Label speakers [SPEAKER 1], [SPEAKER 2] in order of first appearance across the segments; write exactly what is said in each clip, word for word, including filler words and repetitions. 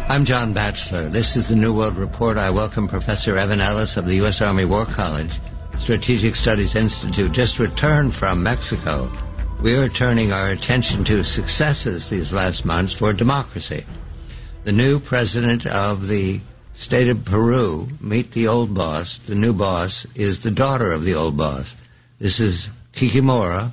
[SPEAKER 1] I'm John Batchelor. This is the New World Report. I welcome Professor Evan Ellis of the U S. Army War College Strategic Studies Institute, just returned from Mexico. We are turning our attention to successes these last months for democracy. The new president of the state of Peru, meet the old boss. The new boss is the daughter of the old boss. This is Kikimora,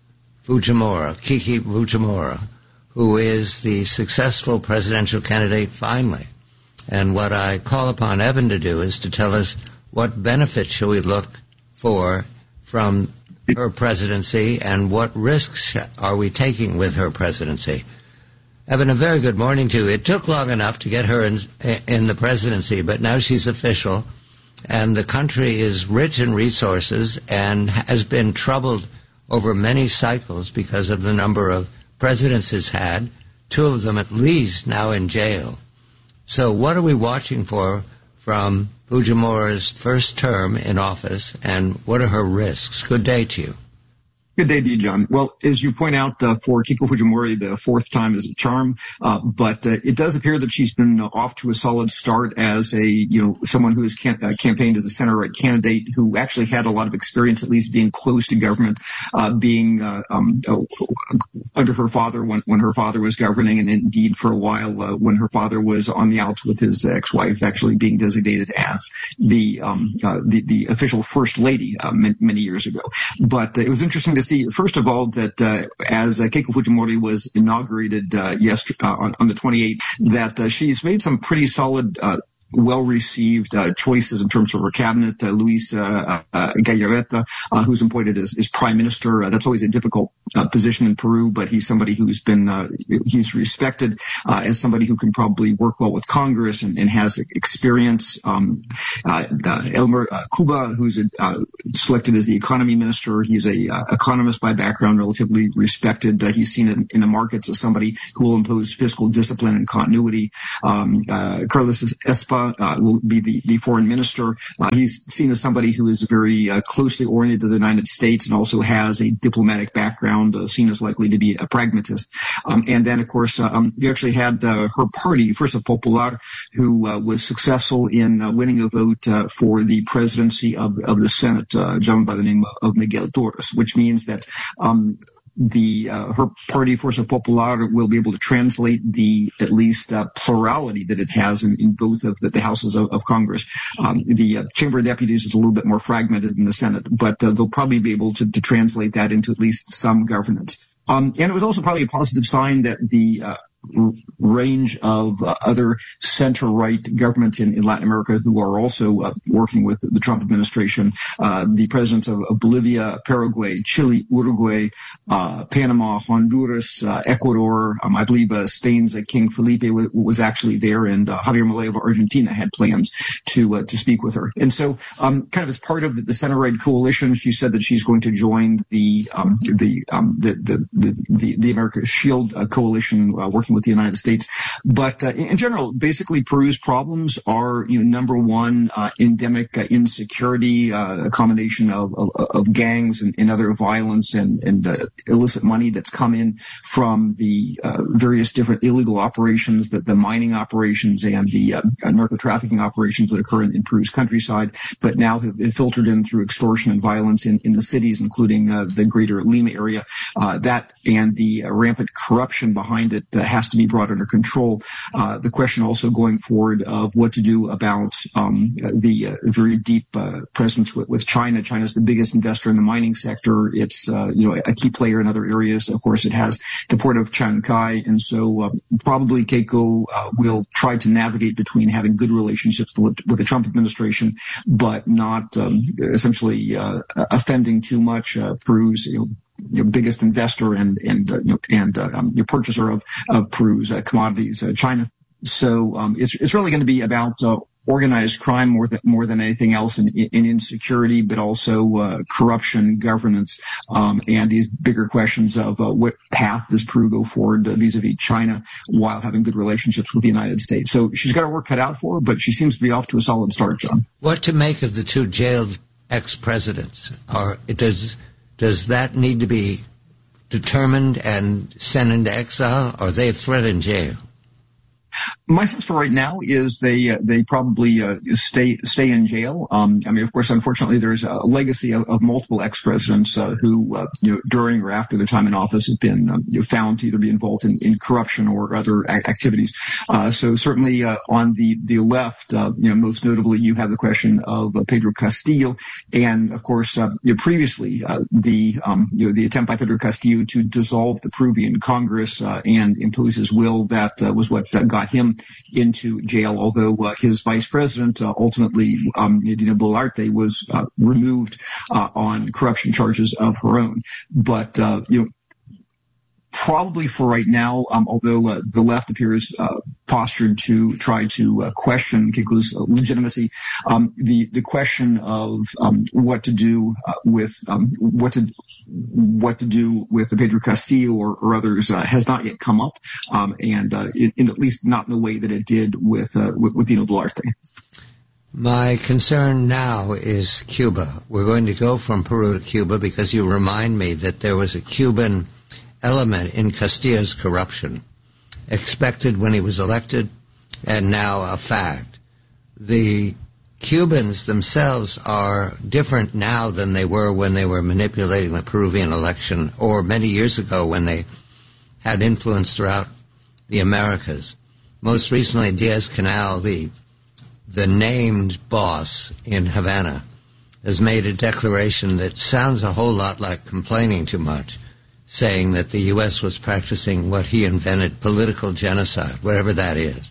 [SPEAKER 1] Fujimora, Kiki Fujimora, who is the successful presidential candidate finally. And what I call upon Evan to do is to tell us what benefits shall we look for from her presidency and what risks are we taking with her presidency. Evan, a very good morning to you. It took long enough to get her in, in the presidency, but now she's official, and the country is rich in resources and has been troubled over many cycles because of the number of presidents it's had, two of them at least now in jail. So what are we watching for from Fujimora's first term in office, and what are her risks? Good day to you.
[SPEAKER 2] Good day to you, John. Well, as you point out, uh, for Keiko Fujimori, the fourth time is a charm, uh, but uh, it does appear that she's been uh, off to a solid start as a, you know, someone who has cam- uh, campaigned as a center-right candidate who actually had a lot of experience, at least being close to government, uh, being uh, um, uh, under her father when, when her father was governing, and indeed for a while uh, when her father was on the outs with his ex-wife, actually being designated as the um, uh, the, the official first lady uh, many, many years ago. But uh, it was interesting to see, first of all, that uh, as uh, Keiko Fujimori was inaugurated uh, yesterday, uh, on, on the twenty-eighth, that uh, she's made some pretty solid uh, well-received uh, choices in terms of her cabinet. Uh, Luis uh, uh, Gallareta, uh, who's appointed as, as prime minister. Uh, that's always a difficult uh, position in Peru, but he's somebody who's been uh, he's respected uh, as somebody who can probably work well with Congress and, and has experience. Um, uh, uh, Elmer uh, Cuba, who's uh, selected as the economy minister. He's a uh, economist by background, relatively respected. Uh, he's seen in, in the markets as somebody who will impose fiscal discipline and continuity. Um, uh, Carlos Espa Uh, will be the, the foreign minister. Uh, he's seen as somebody who is very uh, closely oriented to the United States and also has a diplomatic background, uh, seen as likely to be a pragmatist. Um, and then, of course, uh, um, you actually had uh, her party, Fuerza Popular, who uh, was successful in uh, winning a vote uh, for the presidency of, of the Senate, uh, gentleman by the name of Miguel Torres, which means that um, the uh, her party, Fuerza Popular, will be able to translate the at least uh, plurality that it has in, in both of the, the houses of, of Congress. Um, the uh, Chamber of Deputies is a little bit more fragmented than the Senate, but uh, they'll probably be able to, to translate that into at least some governance. Um, and it was also probably a positive sign that the uh, range of uh, other center-right governments in, in Latin America who are also uh, working with the Trump administration, uh, the presidents of, of Bolivia, Paraguay, Chile, Uruguay, uh, Panama, Honduras, uh, Ecuador. Um, I believe uh, Spain's uh, King Felipe w- was actually there, and uh, Javier Milei of Argentina had plans to uh, to speak with her. And so, um, kind of as part of the, the center-right coalition, she said that she's going to join the um, the, um, the, the the the the America Shield uh, coalition, uh, working with the United States. But uh, in general, basically Peru's problems are, you know, number one, uh, endemic uh, insecurity, uh, a combination of, of, of gangs and, and other violence and, and uh, illicit money that's come in from the uh, various different illegal operations, the, the mining operations and the uh, narco trafficking operations that occur in, in Peru's countryside, but now have, have filtered in through extortion and violence in, in the cities, including uh, the greater Lima area. Uh, that and the uh, rampant corruption behind it uh, has to be brought under control. Uh, the question also going forward of what to do about um, the uh, very deep uh, presence with, with China. China's the biggest investor in the mining sector. It's uh, you know a key player in other areas. Of course, it has the port of Chancay, and so uh, probably Keiko uh, will try to navigate between having good relationships with, with the Trump administration, but not um, essentially uh, offending too much uh, Peru's you know, your biggest investor and and uh, you know, and uh, um, your purchaser of of Peru's uh, commodities, uh, China. So um, it's it's really going to be about uh, organized crime more than more than anything else, in, in insecurity, but also uh, corruption, governance, um, and these bigger questions of uh, what path does Peru go forward uh, vis-a-vis China while having good relationships with the United States. So she's got her work cut out for her, but she seems to be off to a solid start, John.
[SPEAKER 1] What to make of the two jailed ex-presidents? Or does Does that need to be determined and sent into exile, or are they a threat in jail?
[SPEAKER 2] My sense for right now is they uh, they probably uh, stay stay in jail. Um, I mean, of course, unfortunately, there's a legacy of, of multiple ex-presidents uh, who, uh, you know, during or after their time in office have been um, you know, found to either be involved in, in corruption or other a- activities. Uh, so certainly uh, on the the left, uh, you know, most notably, you have the question of uh, Pedro Castillo, and of course, uh, you know, previously uh, the um, you know the attempt by Pedro Castillo to dissolve the Peruvian Congress uh, and impose his will. That uh, was what uh, got him into jail, although uh, his vice president, uh, ultimately um, Dina Boluarte, was uh, removed uh, on corruption charges of her own. But, uh, you know, probably for right now, um, although uh, the left appears uh, postured to try to uh, question Keiko's uh, legitimacy, um, the the question of um, what to do uh, with um, what to what to do with the Pedro Castillo or, or others uh, has not yet come up, um, and uh, in, in at least not in the way that it did with uh, with, with Dina Boluarte.
[SPEAKER 1] My concern now is Cuba. We're going to go from Peru to Cuba because you remind me that there was a Cuban element in Castillo's corruption, expected when he was elected, and now a fact. The Cubans themselves are different now than they were when they were manipulating the Peruvian election, or many years ago when they had influence throughout the Americas. Most recently, Diaz-Canel, the, the named boss in Havana, has made a declaration that sounds a whole lot like complaining too much, saying that the U S was practicing what he invented, political genocide, whatever that is.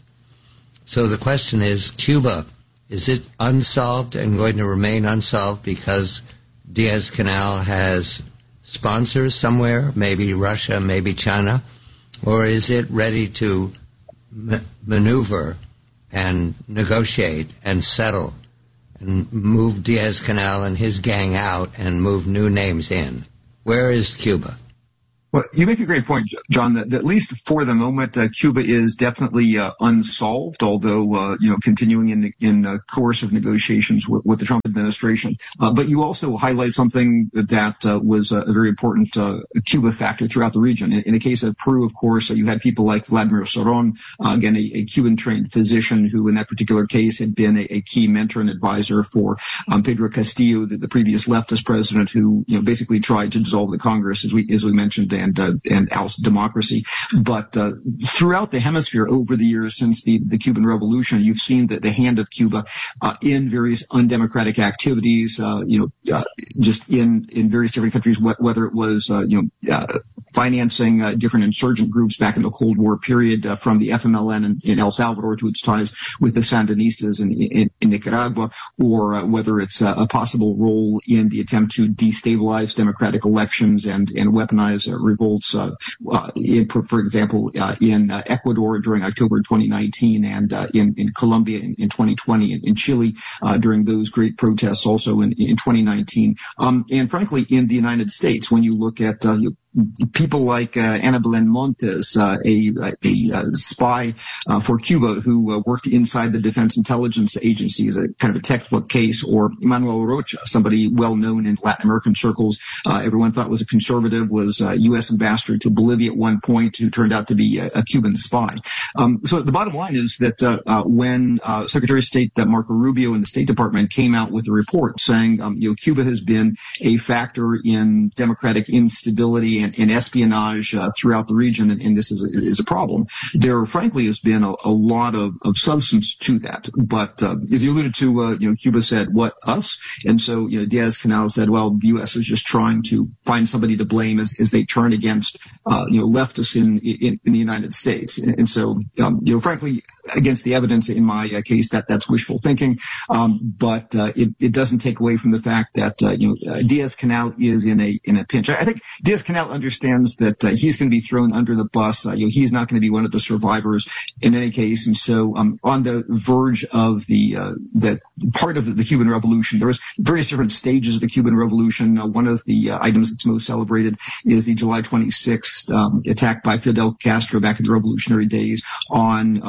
[SPEAKER 1] So the question is, Cuba, is it unsolved and going to remain unsolved because Diaz-Canel has sponsors somewhere, maybe Russia, maybe China, or is it ready to ma- maneuver and negotiate and settle and move Diaz-Canel and his gang out and move new names in? Where is Cuba?
[SPEAKER 2] Well, you make a great point, John, that, that at least for the moment, uh, Cuba is definitely uh, unsolved, although, uh, you know, continuing in in uh, coercive negotiations with, with the Trump administration. Uh, but you also highlight something that uh, was a very important uh, Cuba factor throughout the region. In, in the case of Peru, of course, uh, you had people like Vladimir Cerrón, uh, again, a, a Cuban-trained physician who, in that particular case, had been a, a key mentor and advisor for um, Pedro Castillo, the, the previous leftist president who, you know, basically tried to dissolve the Congress, as we as we mentioned, and And, uh, and oust democracy. But uh, throughout the hemisphere over the years since the, the Cuban Revolution, you've seen that the hand of Cuba uh, in various undemocratic activities, uh, you know, uh, just in, in various different countries, wh- whether it was, uh, you know, uh, financing uh, different insurgent groups back in the Cold War period, uh, from the F M L N in, in El Salvador to its ties with the Sandinistas in, in, in Nicaragua, or uh, whether it's uh, a possible role in the attempt to destabilize democratic elections and, and weaponize uh, revolts, uh, uh, in, for example, uh, in uh, Ecuador during October twenty nineteen, and uh, in, in Colombia in, in twenty twenty, and in Chile uh, during those great protests also in, in twenty nineteen. Um, and frankly, in the United States, when you look at uh, you, people like uh, Ana Belén Montes, uh, a, a, a spy uh, for Cuba who uh, worked inside the Defense Intelligence Agency, as a kind of a textbook case, or Manuel Rocha, somebody well known in Latin American circles, uh, everyone thought was a conservative, was uh, U S ambassador to Bolivia at one point, who turned out to be a, a Cuban spy. Um, so the bottom line is that uh, uh, when uh, Secretary of State uh, Marco Rubio and the State Department came out with a report saying, um, you know, Cuba has been a factor in democratic instability and, and espionage uh, throughout the region, and, and this is a, is a problem. There, frankly, has been a, a lot of, of substance to that. But uh, as you alluded to, uh, you know, Cuba said, "What, us?" And so, you know, Diaz-Canel said, "Well, the U S is just trying to find somebody to blame as, as they turn against, uh, you know, leftists in, in in the United States." And, and so, um, you know, frankly, against the evidence in my uh, case, that that's wishful thinking. Um, but uh, it, it doesn't take away from the fact that uh, you know uh, Diaz-Canel is in a in a pinch. I, I think Diaz-Canel understands that uh, he's going to be thrown under the bus. Uh, you know, he's not going to be one of the survivors in any case. And so, um, on the verge of the uh, the part of the, the Cuban Revolution, there was various different stages of the Cuban Revolution. Uh, one of the uh, items that's most celebrated is the July twenty-sixth um, attack by Fidel Castro back in the revolutionary days on uh, the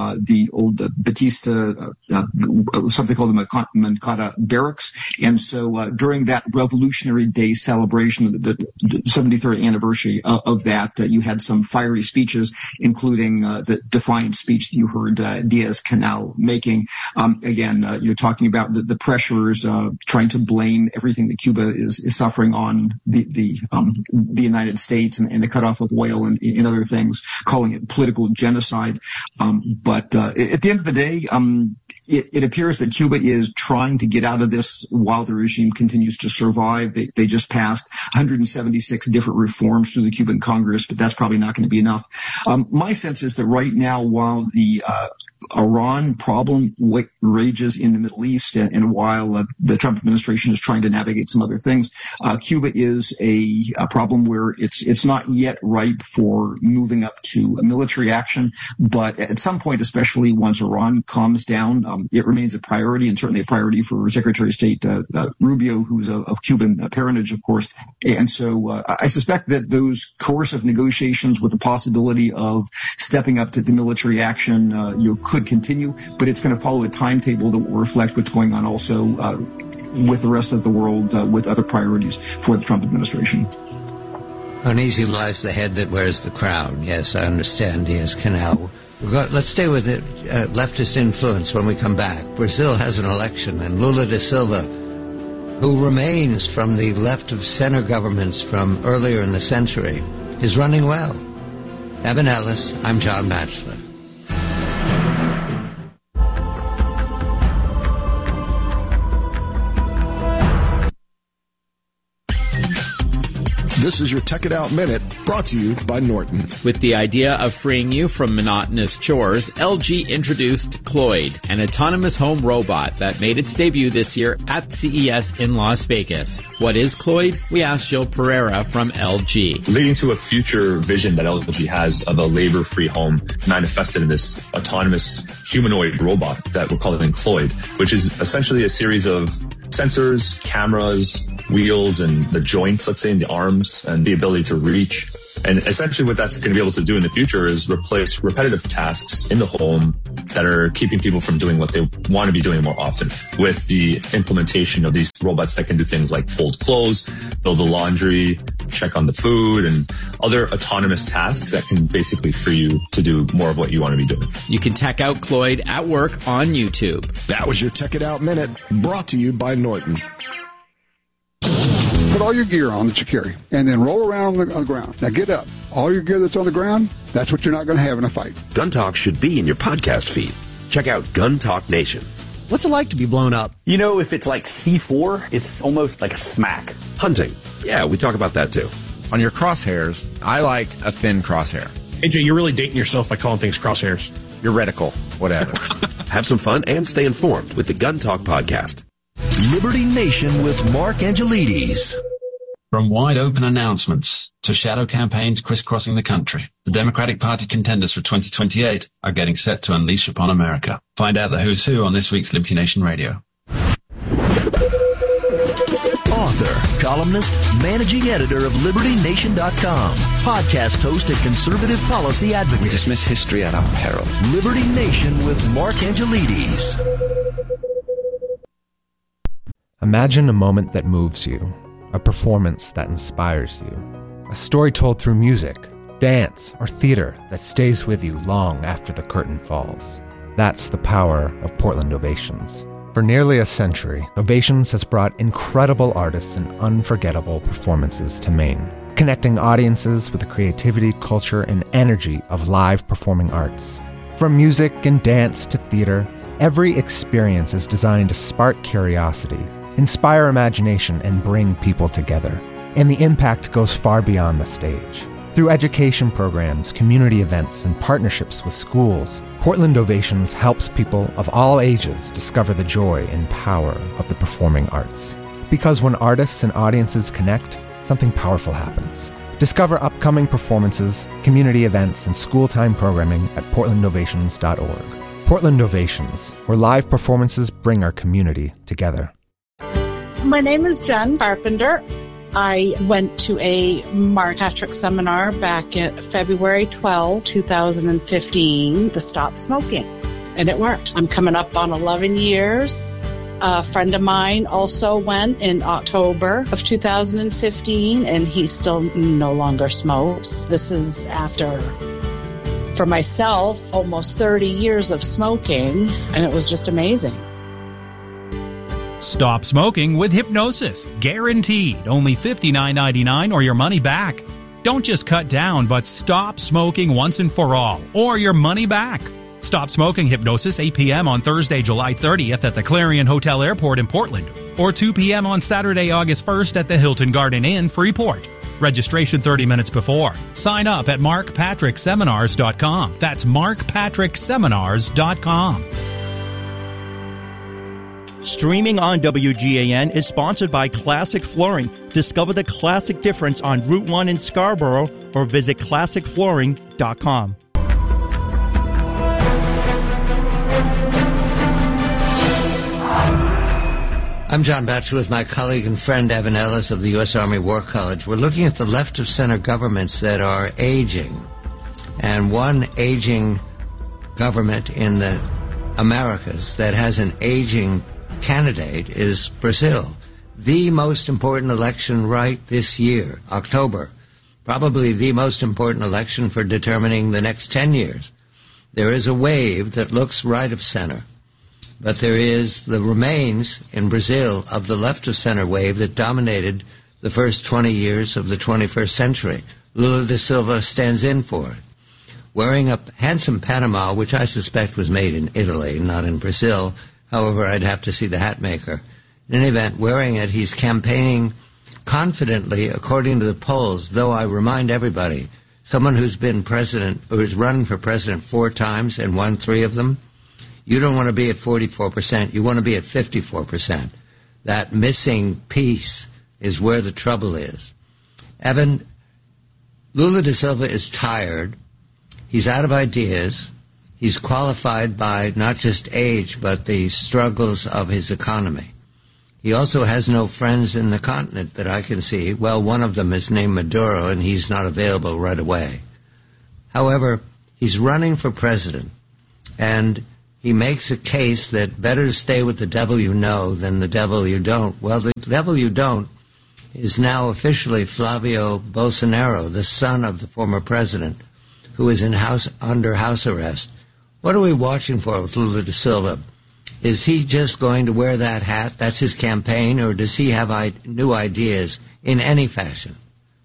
[SPEAKER 2] the old uh, Batista, uh, uh, something called the Moncada Barracks. And so uh, during that Revolutionary Day celebration, the, the seventy-third anniversary of, of that, uh, you had some fiery speeches, including uh, the defiant speech that you heard uh, Diaz-Canel making. Um, again, uh, you're talking about the, the pressures, uh, trying to blame everything that Cuba is, is suffering on the the, um, the United States and, and the cutoff of oil and, and other things, calling it political genocide. Um, but uh, at the end of the day, um, it, it appears that Cuba is trying to get out of this while the regime continues to survive. They, they just passed one hundred seventy-six different reforms through the Cuban Congress, but that's probably not going to be enough. Um, my sense is that right now, while the uh, Iran problem w- rages in the Middle East, and, and while uh, the Trump administration is trying to navigate some other things, uh, Cuba is a, a problem where it's it's not yet ripe for moving up to a military action. But at some point, especially once Iran calms down, um, it remains a priority, and certainly a priority for Secretary of State uh, uh, Rubio, who's of, of Cuban parentage, of course. And so uh, I suspect that those coercive negotiations with the possibility of stepping up to the military action, uh, you know, could continue, but it's going to follow a timetable that will reflect what's going on also uh, with the rest of the world, uh, with other priorities for the Trump administration.
[SPEAKER 1] Uneasy lies the head that wears the crown. Yes, I understand Diaz-Canel. Let's stay with it. Uh, leftist influence when we come back. Brazil has an election, and Lula da Silva, who remains from the left of center governments from earlier in the century, is running well. Evan Ellis, I'm John Batchelor.
[SPEAKER 3] This is your Tech It Out Minute, brought to you by Norton.
[SPEAKER 4] With the idea of freeing you from monotonous chores, L G introduced Cloyd, an autonomous home robot that made its debut this year at C E S in Las Vegas. What is Cloyd? We asked Jill Pereira from L G.
[SPEAKER 5] Leading to a future vision that L G has of a labor-free home manifested in this autonomous humanoid robot that we're calling Cloyd, which is essentially a series of sensors, cameras, wheels, and the joints, let's say, in the arms, and the ability to reach. And essentially what that's going to be able to do in the future is replace repetitive tasks in the home that are keeping people from doing what they want to be doing more often, with the implementation of these robots that can do things like fold clothes, build the laundry, check on the food, and other autonomous tasks that can basically free you to do more of what you want to be doing.
[SPEAKER 4] You can check out Cloyd at work on YouTube.
[SPEAKER 3] That was your Tech It Out Minute, brought to you by Norton.
[SPEAKER 6] Put all your gear on that you carry, and then roll around on the, on the ground. Now get up. All your gear that's on the ground, that's what you're not going to have in a fight.
[SPEAKER 7] Gun Talk should be in your podcast feed. Check out Gun Talk Nation.
[SPEAKER 8] What's it like to be blown up?
[SPEAKER 9] You know, if it's like C four, it's almost like a smack.
[SPEAKER 7] Hunting. Yeah, we talk about that too.
[SPEAKER 10] On your crosshairs, I like a thin crosshair.
[SPEAKER 11] A J, you're really dating yourself by calling things crosshairs.
[SPEAKER 10] Your reticle, whatever.
[SPEAKER 7] Have some fun and stay informed with the Gun Talk podcast.
[SPEAKER 12] Liberty Nation with Mark Angelides.
[SPEAKER 13] From wide open announcements to shadow campaigns crisscrossing the country, the Democratic Party contenders for twenty twenty-eight are getting set to unleash upon America. Find out the who's who on this week's Liberty Nation Radio.
[SPEAKER 12] Author, columnist, managing editor of Liberty Nation dot com, podcast host and conservative policy advocate.
[SPEAKER 14] We dismiss history at our peril.
[SPEAKER 12] Liberty Nation with Mark Angelides.
[SPEAKER 15] Imagine a moment that moves you, a performance that inspires you, a story told through music, dance, or theater that stays with you long after the curtain falls. That's the power of Portland Ovations. For nearly a century, Ovations has brought incredible artists and unforgettable performances to Maine, connecting audiences with the creativity, culture, and energy of live performing arts. From music and dance to theater, every experience is designed to spark curiosity, inspire imagination, and bring people together. And the impact goes far beyond the stage. Through education programs, community events, and partnerships with schools, Portland Ovations helps people of all ages discover the joy and power of the performing arts. Because when artists and audiences connect, something powerful happens. Discover upcoming performances, community events, and school-time programming at portland ovations dot org. Portland Ovations, where live performances bring our community together.
[SPEAKER 16] My name is Jen Carpenter. I went to a Mark Patrick seminar back in February twelfth, twenty fifteen, to stop smoking. and it worked. I'm coming up on eleven years. A friend of mine also went in October of two thousand fifteen, and he still no longer smokes. This is after, for myself, almost thirty years of smoking, and it was just amazing.
[SPEAKER 14] Stop smoking with hypnosis. Guaranteed. Only fifty-nine ninety-nine or your money back. Don't just cut down, but stop smoking once and for all, or your money back. Stop Smoking Hypnosis, eight p.m. on Thursday, July thirtieth at the Clarion Hotel Airport in Portland, or two p.m. on Saturday, August first at the Hilton Garden Inn, Freeport. Registration thirty minutes before. Sign up at mark patrick seminars dot com. That's mark patrick seminars dot com.
[SPEAKER 17] Streaming on W G A N is sponsored by Classic Flooring. Discover the classic difference on Route one in Scarborough or visit classic flooring dot com.
[SPEAKER 1] I'm John Batchelor with my colleague and friend Evan Ellis of the U S Army War College. We're looking at the left-of-center governments that are aging. And one aging government in the Americas that has an aging candidate is Brazil. The most important election right this year, October. Probably the most important election for determining the next ten years. There is a wave that looks right of center. But there is the remains in Brazil of the left-of-center wave that dominated the first twenty years of the twenty-first century. Lula da Silva stands in for it. Wearing a handsome Panama, which I suspect was made in Italy, not in Brazil. However, I'd have to see the hat maker. In any event, wearing it, he's campaigning confidently, according to the polls, though I remind everybody, someone who's been president, or who's run for president four times and won three of them, you don't want to be at forty-four percent. You want to be at fifty-four percent. That missing piece is where the trouble is. Evan, Lula da Silva is tired. He's out of ideas. He's qualified by not just age, but the struggles of his economy. He also has no friends in the continent that I can see. Well, one of them is named Maduro, and he's not available right away. However, he's running for president, and he makes a case that better to stay with the devil you know than the devil you don't. Well, the devil you don't is now officially Flavio Bolsonaro, the son of the former president, who is in house under house arrest. What are we watching for with Lula da Silva? Is he just going to wear that hat? That's his campaign, or does he have I- new ideas in any fashion?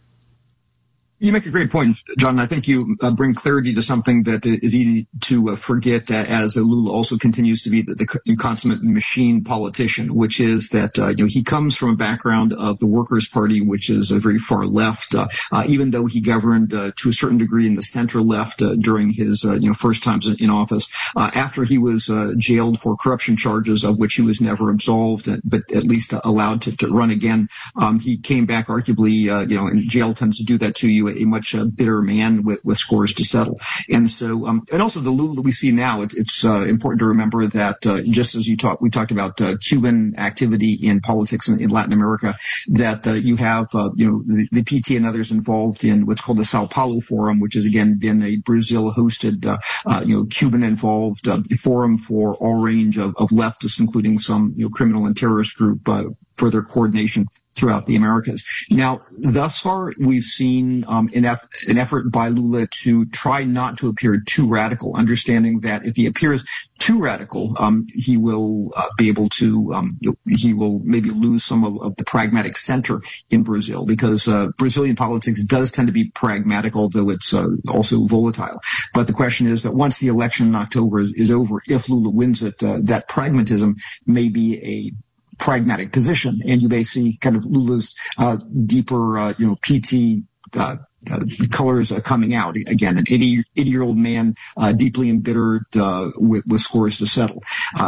[SPEAKER 2] You make a great point, John. I think you uh, bring clarity to something that is easy to uh, forget uh, as Lula also continues to be the, the consummate machine politician, which is that, uh, you know, he comes from a background of the Workers' Party, which is a very far left, uh, uh, even though he governed uh, to a certain degree in the center left uh, during his, uh, you know, first times in, in office. Uh, after he was uh, jailed for corruption charges, of which he was never absolved, but at least allowed to, to run again, um, he came back arguably, uh, you know, and jail tends to do that to you, a much uh, bitter man with, with scores to settle. And so, um, and also the Lula that we see now, it, it's uh, important to remember that uh, just as you talked, we talked about uh, Cuban activity in politics in, in Latin America, that uh, you have, uh, you know, the, the P T and others involved in what's called the Sao Paulo Forum, which has again been a Brazil-hosted, uh, uh, you know, Cuban-involved uh, forum for all range of, of leftists, including some, you know, criminal and terrorist group uh, for their coordination throughout the Americas. Now, thus far, we've seen um, an, eff- an effort by Lula to try not to appear too radical, understanding that if he appears too radical, um, he will uh, be able to, um, he will maybe lose some of, of the pragmatic center in Brazil, because uh, Brazilian politics does tend to be pragmatic, although it's uh, also volatile. But the question is that once the election in October is, is over, if Lula wins it, uh, that pragmatism may be a pragmatic position, and you may see kind of Lula's uh, deeper, uh, you know, P T uh, uh, colors uh, coming out. Again, an eighty-year-old man, uh, deeply embittered uh, with, with scores to settle. Uh,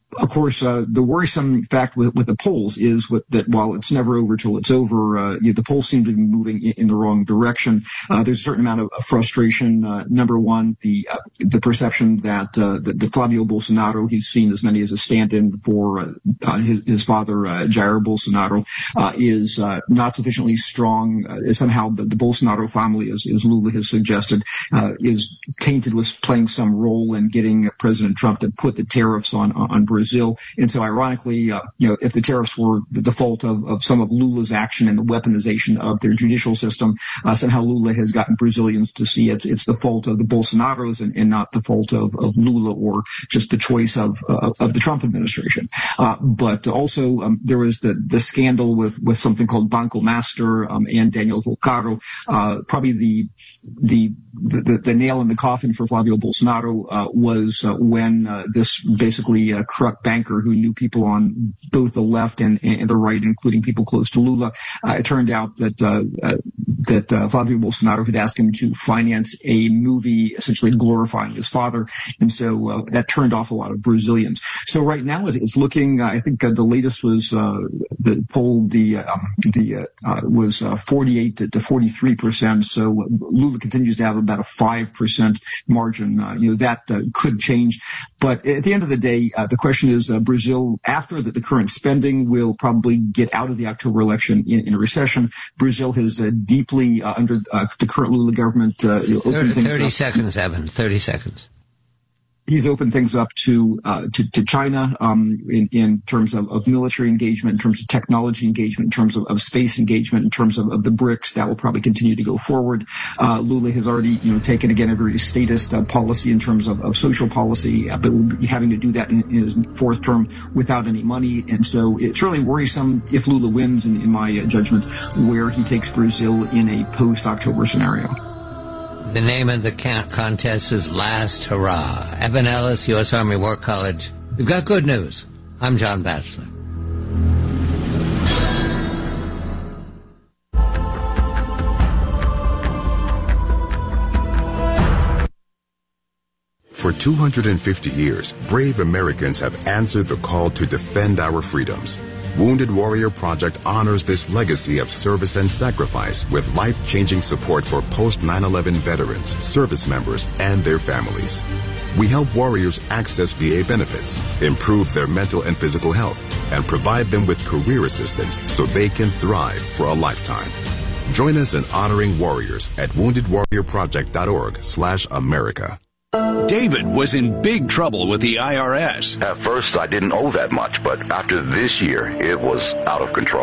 [SPEAKER 2] Of course, uh, the worrisome fact with, with the polls is with, that while it's never over till it's over, uh, you know, the polls seem to be moving in, in the wrong direction. Uh, there's a certain amount of, of frustration. Uh, number one, the uh, the perception that, uh, that, that Flavio Bolsonaro, he's seen as many as a stand-in for uh, uh, his, his father, uh, Jair Bolsonaro, uh, is uh, not sufficiently strong. Uh, somehow the, the Bolsonaro family, as, as Lula has suggested, uh, is tainted with playing some role in getting President Trump to put the tariffs on on Brazil. And so ironically, uh, you know, if the tariffs were the, the fault of, of some of Lula's action and the weaponization of their judicial system, uh, somehow Lula has gotten Brazilians to see it, it's the fault of the Bolsonaros and, and not the fault of, of Lula or just the choice of, uh, of the Trump administration. Uh, but also, um, there was the, the scandal with, with something called Banco Master, um, and Daniel Volcaro, uh, probably the, the, the, the nail in the coffin for Flavio Bolsonaro, uh, was, uh, when, uh, this basically, uh, corrupt banker who knew people on both the left and, and the right, including people close to Lula. Uh, it turned out that uh, uh, that uh, Flavio Bolsonaro had asked him to finance a movie essentially glorifying his father, and so uh, that turned off a lot of Brazilians. So right now it's looking. Uh, I think uh, the latest was uh, the poll. The um, the uh, uh, was uh, forty-eight to forty-three percent. So Lula continues to have about a five percent margin. Uh, you know that uh, could change, but at the end of the day, uh, the question is uh, Brazil, after the, the current spending, will probably get out of the October election in, in a recession. Brazil has uh, deeply, uh, under uh, the current Lula government, uh, you know, opened things
[SPEAKER 1] thirty
[SPEAKER 2] up.
[SPEAKER 1] seconds, Evan. thirty seconds.
[SPEAKER 2] He's opened things up to uh, to, to China um, in, in terms of, of military engagement, in terms of technology engagement, in terms of, of space engagement, in terms of, of the BRICS. That will probably continue to go forward. Uh, Lula has already, you know, taken again a very statist uh, policy in terms of, of social policy, uh, but will be having to do that in, in his fourth term without any money. And so it's really worrisome if Lula wins, in, in my uh, judgment, where he takes Brazil in a post-October scenario.
[SPEAKER 1] The name of the contest is Last Hurrah. Evan Ellis, U S Army War College. We've got good news. I'm John Batchelor.
[SPEAKER 18] For two hundred fifty years, brave Americans have answered the call to defend our freedoms. Wounded Warrior Project honors this legacy of service and sacrifice with life-changing support for post nine eleven veterans, service members, and their families. We help warriors access V A benefits, improve their mental and physical health, and provide them with career assistance so they can thrive for a lifetime. Join us in honoring warriors at wounded warrior project dot org slash America.
[SPEAKER 19] David was in big trouble with the I R S.
[SPEAKER 20] At first, I didn't owe that much, but after this year, it was out of control.